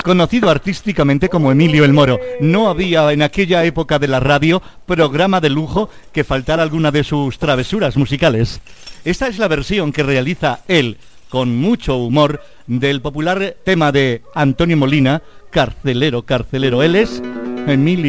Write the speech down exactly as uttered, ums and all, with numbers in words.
conocido artísticamente como Emilio el Moro. No había en aquella época de la radio programa de lujo que faltara alguna de sus travesuras musicales. Esta es la versión que realiza él, con mucho humor, del popular tema de Antonio Molina, Carcelero, Carcelero. Él es Emilio